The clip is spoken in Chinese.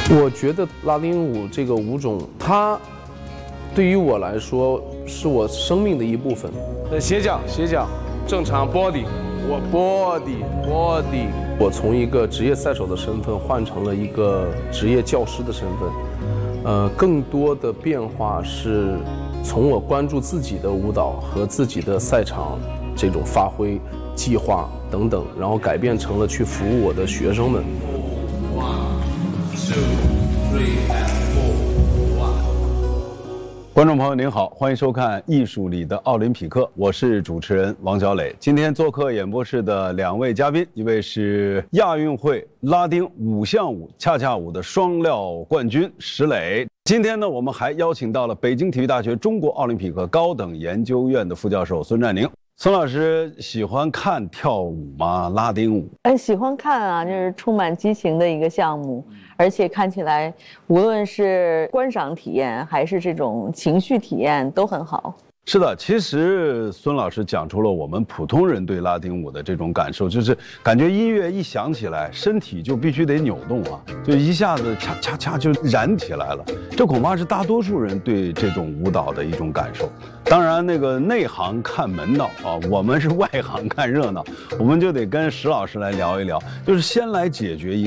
我觉得拉丁舞这个舞种，它对于我来说是我生命的一部分。斜角，正常 body， 我 body。我从一个职业赛手的身份换成了一个职业教师的身份。更多的变化是从我关注自己的舞蹈和自己的赛场这种发挥计划等等，然后改变成了去服务我的学生们。 观众朋友您好，欢迎收看《艺术里的奥林匹克》，我是主持人王小磊。今天做客演播室的两位嘉宾，一位是亚运会拉丁5项舞恰恰舞的双料冠军石磊。今天呢，我们还邀请到了北京体育大学中国奥林匹克高等研究院的副教授孙占宁。孙老师喜欢看跳舞吗？拉丁舞？ 喜欢看啊，就是充满激情的一个项目，而且看起来无论是观赏体验还是这种情绪体验都很好。 是的，其实孙老师讲出了我们普通人对拉丁舞的这种感受，就是感觉音乐一响起来，身体就必须得扭动啊，就一下子恰恰恰就燃起来了。这恐怕是大多数人对这种舞蹈的一种感受。当然，那个内行看门道啊，我们是外行看热闹，我们就得跟石老师来聊一聊，就是先来解决一